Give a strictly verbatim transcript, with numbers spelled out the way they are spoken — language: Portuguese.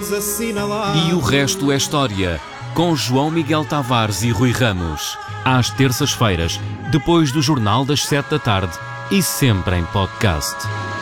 todos assinalados. E o resto é história, com João Miguel Tavares e Rui Ramos. Às terças-feiras, depois do Jornal das Sete da Tarde e sempre em podcast.